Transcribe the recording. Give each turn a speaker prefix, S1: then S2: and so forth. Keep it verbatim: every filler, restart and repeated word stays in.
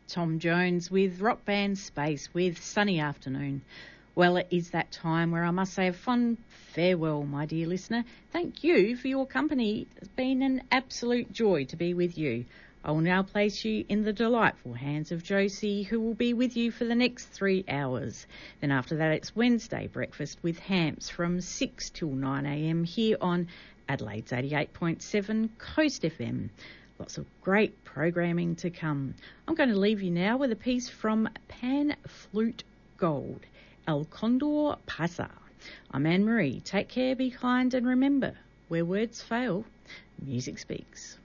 S1: Tom Jones with rock band Space with Sunny Afternoon. Well, it is that time where I must say a fond farewell, my dear listener. Thank you for your company. It's been an absolute joy to be with you. I will now place you in the delightful hands of Josie, who will be with you for the next three hours. Then after that, it's Wednesday breakfast with Hamps from six till nine a.m. here on Adelaide's eighty-eight point seven Coast F M. Lots of great programming to come. I'm going to leave you now with a piece from Pan Flute Gold, El Condor Pasa. I'm Anne-Marie. Take care, be kind, and remember, where words fail, music speaks.